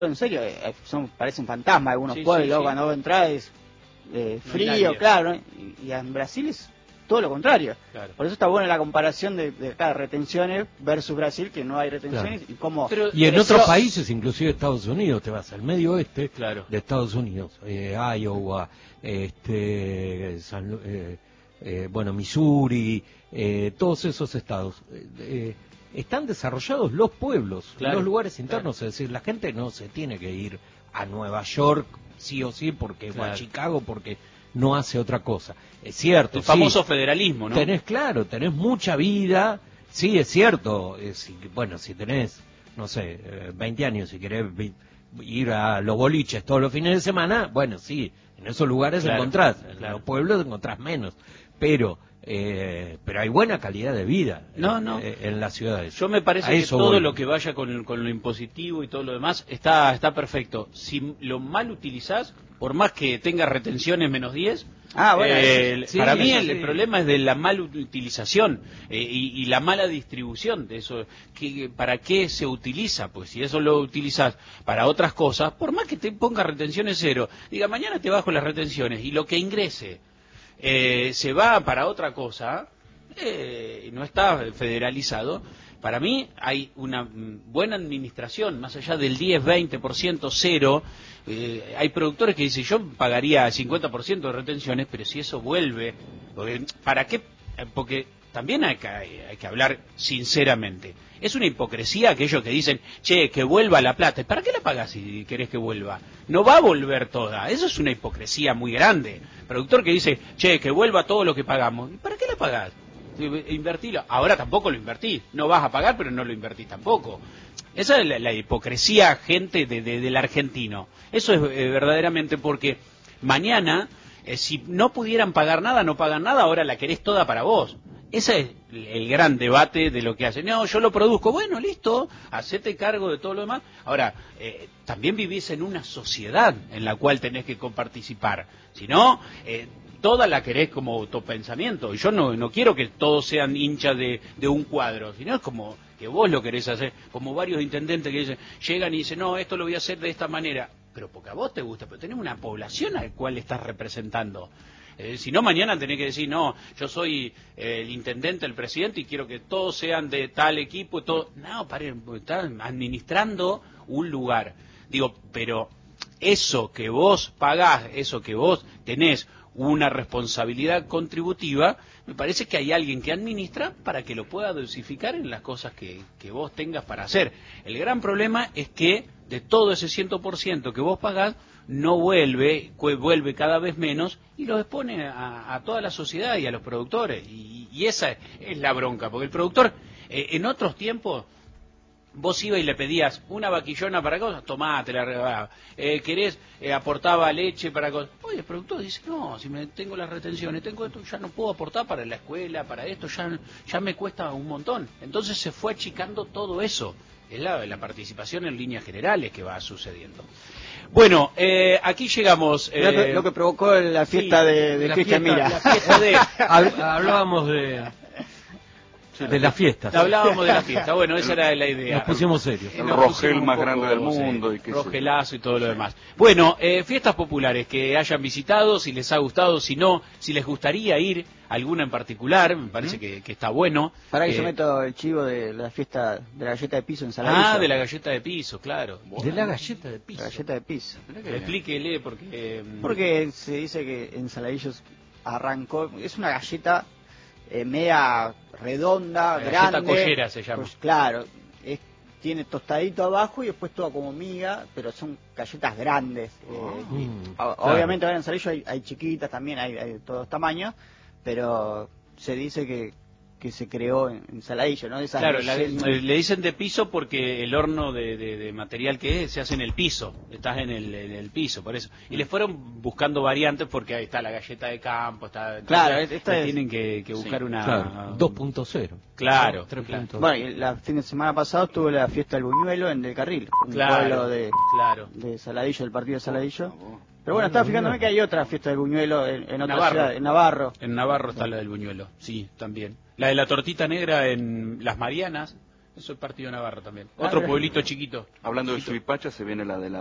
en serio, parecen fantasmas algunos pueblos, sí. cuando vos entras es frío, claro, ¿no? Y en Brasil es todo lo contrario. Claro. Por eso está buena la comparación de acá, retenciones versus Brasil, que no hay retenciones, claro. y cómo... Y en otros países, inclusive Estados Unidos, te vas al medio oeste de Estados Unidos, Iowa, bueno, Missouri, todos esos estados, están desarrollados los pueblos, los lugares internos, es decir, la gente no se tiene que ir a Nueva York sí o sí porque va a Chicago porque no hace otra cosa. Es cierto, el famoso federalismo, ¿no? Tenés mucha vida, sí, es cierto, bueno, si tenés, no sé, 20 años, si querés ir a los boliches todos los fines de semana, bueno, sí, en esos lugares encontrás, en los pueblos encontrás menos, pero hay buena calidad de vida en las ciudades. Yo me parece que todo lo que vaya con lo impositivo y todo lo demás está perfecto. Si lo mal utilizás, por más que tengas retenciones menos 10, para mí el problema es de la mala utilización y la mala distribución de eso. ¿Para qué se utiliza? Pues si eso lo utilizas para otras cosas, por más que te pongas retenciones cero, diga mañana te bajo las retenciones y lo que ingrese se va para otra cosa, no está federalizado. Para mí hay una buena administración, más allá del 10-20% cero. Hay productores que dicen, yo pagaría 50% de retenciones, pero si eso vuelve, ¿para qué? Porque también hay que hablar sinceramente. Es una hipocresía aquellos que dicen, che, que vuelva la plata. ¿Para qué la pagás si querés que vuelva? No va a volver toda. Eso es una hipocresía muy grande. Productor que dice, che, que vuelva todo lo que pagamos. ¿Para qué la pagás? Invertilo. Ahora tampoco lo invertís. No vas a pagar, pero no lo invertís tampoco. Esa es la hipocresía, gente, del argentino. Eso es verdaderamente porque mañana, si no pudieran pagar nada, no pagan nada, ahora la querés toda para vos. Ese es el gran debate de lo que hacen. No, yo lo produzco. Bueno, listo, hacete cargo de todo lo demás. Ahora, también vivís en una sociedad en la cual tenés que comparticipar. Si no, toda la querés como autopensamiento. Y yo no quiero que todos sean hinchas de un cuadro, sino es como que vos lo querés hacer. Como varios intendentes que dicen, llegan y dicen, no, esto lo voy a hacer de esta manera. Pero porque a vos te gusta, pero tenés una población a la cual estás representando. Si no, mañana tenés que decir, no, yo soy el intendente, el presidente, y quiero que todos sean de tal equipo. Y todo. No, paren, están administrando un lugar. Digo, pero eso que vos pagás, eso que vos tenés una responsabilidad contributiva, me parece que hay alguien que administra para que lo pueda dosificar en las cosas que vos tengas para hacer. El gran problema es que de todo ese 100% que vos pagás, no vuelve cada vez menos y lo expone a toda la sociedad y a los productores. Y esa es la bronca, porque el productor, en otros tiempos, vos ibas y le pedías una vaquillona para cosas, tomá, te la regalaba. Querés, aportaba leche para cosas. Oye, el productor dice, no, si tengo las retenciones, tengo esto, ya no puedo aportar para la escuela, para esto, ya me cuesta un montón. Entonces se fue achicando todo eso. Es la participación en líneas generales que va sucediendo. Bueno, aquí llegamos. Lo que provocó la fiesta de Cristian Mira. La fiesta de... Hablábamos de las fiestas. Hablábamos de la fiesta, bueno, esa era la idea. Nos pusimos serios. El Rogel más grande del mundo. Rogelazo y todo lo demás. Bueno, fiestas populares que hayan visitado, si les ha gustado, si no, si les gustaría ir alguna en particular, me parece que está bueno. Para que yo meto el chivo de la fiesta de la galleta de piso en Saladillo. Ah, de la galleta de piso, claro. De la galleta de piso. La galleta de piso. Explíquele porque... Porque se dice que en Saladillos arrancó, es una galleta media redonda, la grande. galleta collera se llama. Pues, claro, tiene tostadito abajo y después toda como miga, pero son galletas grandes. Obviamente ahora en Saladillo hay chiquitas también, hay de todos tamaños, pero se dice que se creó en Saladillo, ¿no? Claro, le dicen de piso porque el horno de material que es se hace en el piso, estás en el piso, por eso. Y le fueron buscando variantes porque ahí está la galleta de campo, claro, tienen que buscar una... Claro, 2.0. Claro. 3.0. Bueno, y la fin de semana pasado estuvo la fiesta del buñuelo en Del Carril, un pueblo de Saladillo, del partido de Saladillo. Pero bueno, estaba fijándome que hay otra fiesta del buñuelo en otra ciudad, en Navarro. En Navarro está la del buñuelo, sí, también. La de la tortita negra en Las Marianas, Eso es partido de Navarra también. Otro pueblito chiquito. Hablando de Suipacha, se viene la de la